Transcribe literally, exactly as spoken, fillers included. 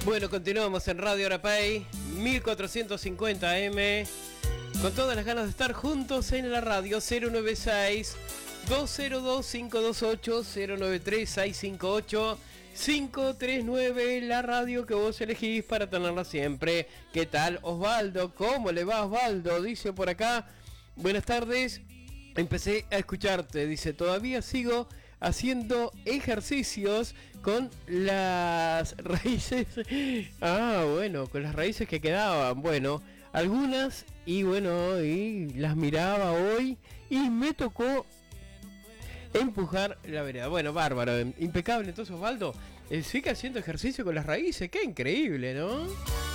Bueno, continuamos en Radio Arapey, mil cuatrocientos cincuenta A M, con todas las ganas de estar juntos en la radio. Cero nueve seis, dos cero dos, cinco dos ocho, cero nueve tres, seis cinco ocho, cinco tres nueve, la radio que vos elegís para tenerla siempre. ¿Qué tal, Osvaldo? ¿Cómo le va, Osvaldo? Dice por acá, buenas tardes, empecé a escucharte, dice, todavía sigo haciendo ejercicios con las raíces. Ah, bueno, con las raíces que quedaban. Bueno, algunas, y bueno, y las miraba hoy y me tocó empujar la vereda. Bueno, bárbaro, impecable. Entonces, Osvaldo, eh, sigue haciendo ejercicio con las raíces. Qué increíble, ¿no?